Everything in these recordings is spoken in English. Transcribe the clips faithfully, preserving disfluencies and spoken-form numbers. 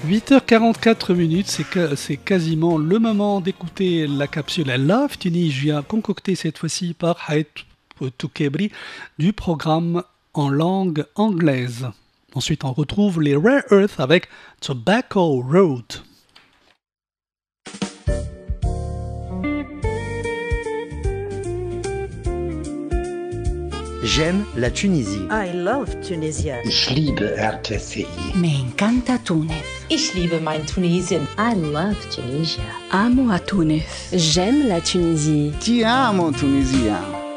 huit heures quarante-quatre minutes, c'est, que, c'est quasiment le moment d'écouter la capsule Love Tunisia, concoctée cette fois-ci par Hayat Toukebri du programme en langue anglaise. Ensuite, on retrouve les Rare Earth avec Tobacco Road. J'aime la Tunisie. I love Tunisia. Ich liebe R T C I. Me encanta Túnez. Ich liebe mein Tunesien. I love Tunisia. Amo a Túnez. J'aime la Tunisie. Ti amo Tunisia.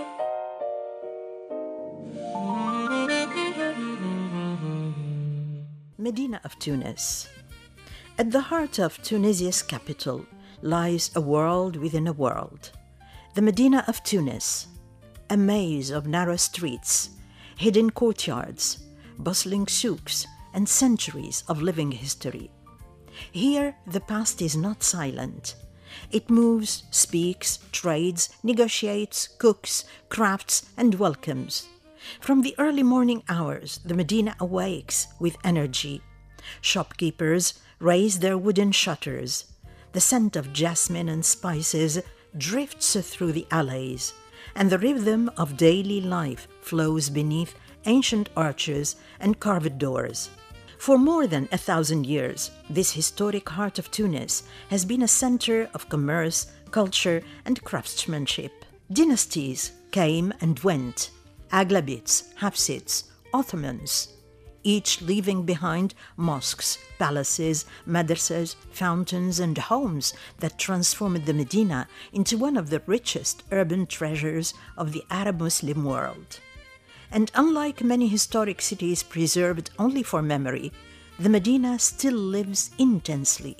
Medina of Tunis. At the heart of Tunisia's capital lies a world within a world. The Medina of Tunis. A maze of narrow streets, hidden courtyards, bustling souks, and centuries of living history. Here, the past is not silent. It moves, speaks, trades, negotiates, cooks, crafts, and welcomes. From the early morning hours, the Medina awakes with energy. Shopkeepers raise their wooden shutters. The scent of jasmine and spices drifts through the alleys, and the rhythm of daily life flows beneath ancient arches and carved doors. For more than a thousand years, this historic heart of Tunis has been a center of commerce, culture, and craftsmanship. Dynasties came and went: Aghlabids, Hafsids, Ottomans, each leaving behind mosques, palaces, madrasas, fountains, and homes that transformed the Medina into one of the richest urban treasures of the Arab-Muslim world. And unlike many historic cities preserved only for memory, the Medina still lives intensely.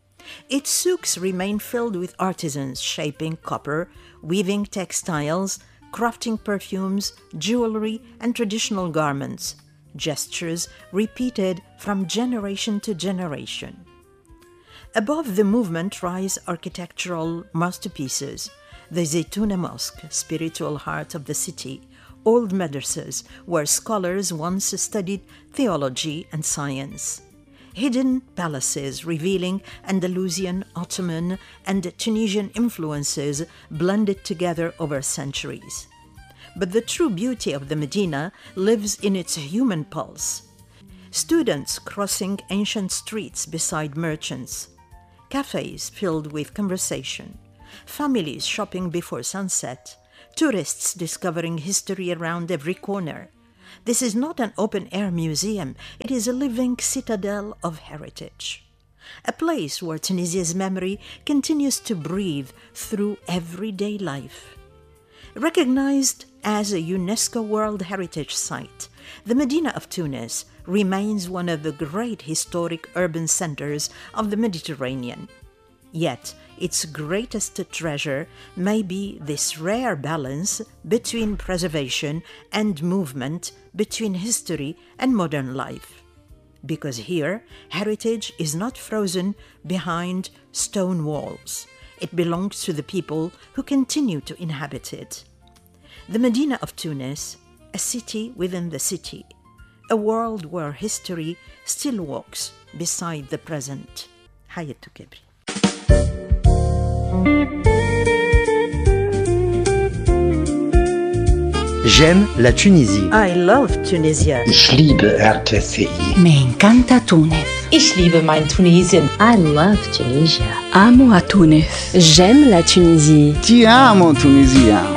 Its souks remain filled with artisans shaping copper, weaving textiles, crafting perfumes, jewelry, and traditional garments, gestures repeated from generation to generation. Above the movement rise architectural masterpieces: the Zaytuna Mosque, spiritual heart of the city, old madrasas where scholars once studied theology and science, hidden palaces revealing Andalusian, Ottoman, and Tunisian influences blended together over centuries. But the true beauty of the Medina lives in its human pulse. Students crossing ancient streets beside merchants, cafes filled with conversation, families shopping before sunset, tourists discovering history around every corner. This is not an open-air museum, it is a living citadel of heritage. A place where Tunisia's memory continues to breathe through everyday life. Recognized as a UNESCO World Heritage Site, the Medina of Tunis remains one of the great historic urban centers of the Mediterranean. Yet, its greatest treasure may be this rare balance between preservation and movement, between history and modern life. Because here, heritage is not frozen behind stone walls. It belongs to the people who continue to inhabit it. The Medina of Tunis, a city within the city, a world where history still walks beside the present. Hayat Toukebri. J'aime la Tunisie. I love Tunisia. Ich liebe R T C I. Me encanta Túnez. Ich liebe mein Tunesien. I love Tunisia. Amo a Túnez. J'aime la Tunisie. Ti amo Tunisia.